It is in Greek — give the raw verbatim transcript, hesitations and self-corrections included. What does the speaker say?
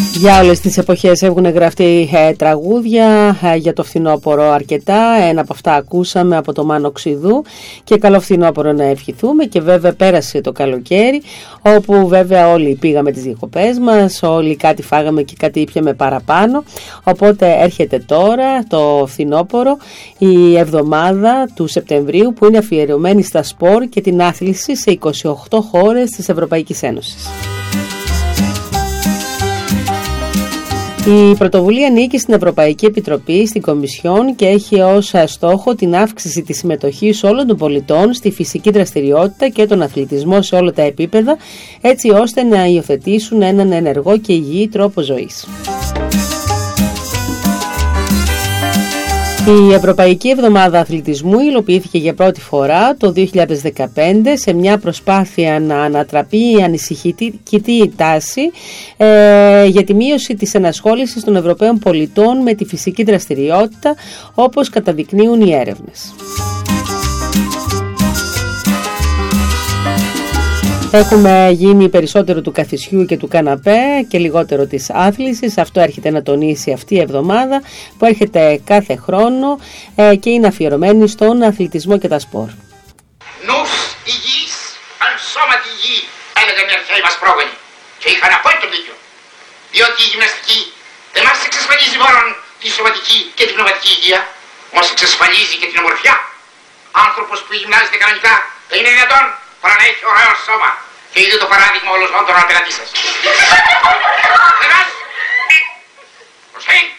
Για όλες τις εποχές έχουν γραφτεί ε, τραγούδια ε, για το φθινόπωρο αρκετά. Ένα από αυτά ακούσαμε από το Μάνο Ξηδού και καλό φθινόπωρο να ευχηθούμε. Και βέβαια πέρασε το καλοκαίρι, όπου βέβαια όλοι πήγαμε τις διακοπές μας, όλοι κάτι φάγαμε και κάτι ήπιαμε παραπάνω. Οπότε έρχεται τώρα το φθινόπωρο, η εβδομάδα του Σεπτεμβρίου, που είναι αφιερωμένη στα σπορ και την άθληση σε είκοσι οκτώ χώρες της Ευρωπαϊκής Ένωσης. Η πρωτοβουλία ανήκει στην Ευρωπαϊκή Επιτροπή, στην Κομισιόν, και έχει ως στόχο την αύξηση της συμμετοχής όλων των πολιτών στη φυσική δραστηριότητα και τον αθλητισμό σε όλα τα επίπεδα, έτσι ώστε να υιοθετήσουν έναν ενεργό και υγιή τρόπο ζωής. Η Ευρωπαϊκή Εβδομάδα Αθλητισμού υλοποιήθηκε για πρώτη φορά το δύο χιλιάδες δεκαπέντε σε μια προσπάθεια να ανατραπεί η ανησυχητική τάση ε, για τη μείωση της ενασχόλησης των Ευρωπαίων πολιτών με τη φυσική δραστηριότητα, όπως καταδεικνύουν οι έρευνες. Έχουμε γίνει περισσότερο του καθισιού και του καναπέ και λιγότερο της άθλησης. Αυτό έρχεται να τονίσει αυτή η εβδομάδα, που έρχεται κάθε χρόνο ε, και είναι αφιερωμένη στον αθλητισμό και τα σπορ. Νους υγιής, αν σώματι υγιή, έλεγαν οι αρχαίοι μας πρόγονοι. Και είχαν απόλυτο δίκιο. Διότι η γυμναστική δεν μας εξασφαλίζει μόνο τη σωματική και την πνευματική υγεία, μας εξασφαλίζει και την ομορφιά. Άνθρωπος που γυμνάζεται κανονικά δεν είναι δυνατόν παρά να έχει ωραίο σώμα. Και είδε το παράδειγμα όλων των απέναντί σας. Εμάς! Προσέγγι!